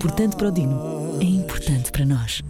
importante para o Dino é importante para nós.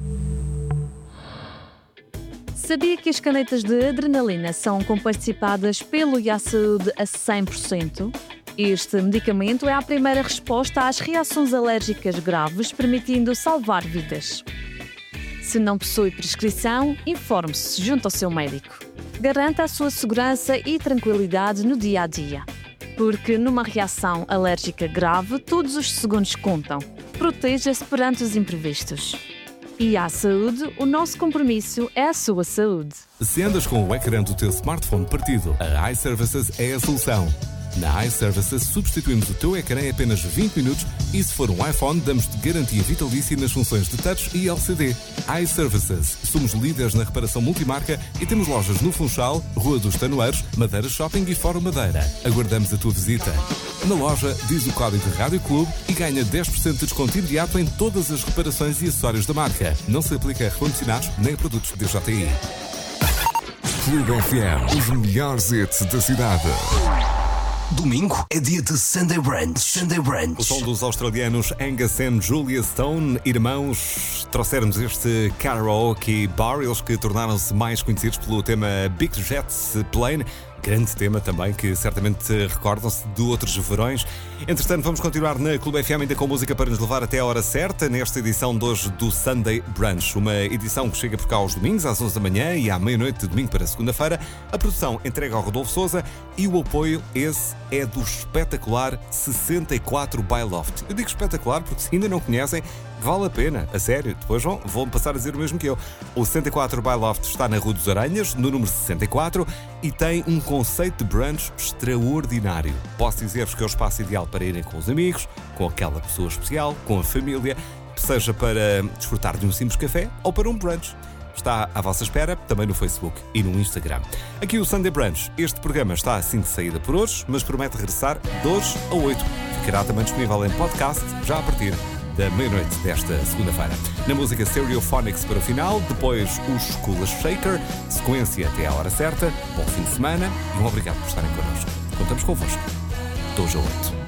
Sabia que as canetas de adrenalina são comparticipadas pelo IA Saúde a 100%? Este medicamento é a primeira resposta às reações alérgicas graves, permitindo salvar vidas. Se não possui prescrição, informe-se junto ao seu médico. Garanta a sua segurança e tranquilidade no dia a dia. Porque numa reação alérgica grave, todos os segundos contam. Proteja-se perante os imprevistos. E à saúde, o nosso compromisso é a sua saúde. Se andas com o ecrã do teu smartphone partido, a iServices é a solução. Na iServices substituímos o teu ecrã em apenas 20 minutos e se for um iPhone, damos-te garantia vitalícia nas funções de Touch e LCD. iServices. Somos líderes na reparação multimarca e temos lojas no Funchal, Rua dos Tanoeiros, Madeira Shopping e Fórum Madeira. Aguardamos a tua visita. Na loja, diz o código de Rádio Clube e ganha 10% de desconto imediato em todas as reparações e acessórios da marca. Não se aplica a recondicionados nem a produtos DJI. Clube FM, os melhores hits da cidade. Domingo é dia de Sunday Brunch. Sunday Brunch. O som dos australianos Angus e Julia Stone, irmãos, trouxeram-nos este karaoke bar, eles que tornaram-se mais conhecidos pelo tema Big Jets Plane. Grande tema também, que certamente recordam-se de outros verões. Entretanto, vamos continuar na Clube FM ainda com música para nos levar até a hora certa, nesta edição de hoje do Sunday Brunch. Uma edição que chega por cá aos domingos, às 11 da manhã e à meia-noite de domingo para segunda-feira. A produção entrega ao Rodolfo Sousa e o apoio, esse é do espetacular 64 by Loft. Eu digo espetacular porque se ainda não conhecem, vale a pena, a sério. Depois vão passar a dizer o mesmo que eu. O 64 by Loft está na Rua dos Aranhas, no número 64, e tem um conceito de brunch extraordinário. Posso dizer-vos que é o espaço ideal para irem com os amigos, com aquela pessoa especial, com a família, seja para desfrutar de um simples café ou para um brunch. Está à vossa espera também no Facebook e no Instagram. Aqui o Sunday Brunch. Este programa está assim de saída por hoje, mas promete regressar de hoje a 8. Ficará também disponível em podcast já a partir da meia-noite desta segunda-feira. Na música Stereophonics para o final, depois os Kula Shaker, sequência até à hora certa, bom fim de semana e um obrigado por estarem connosco. Contamos convosco. De hoje a 8.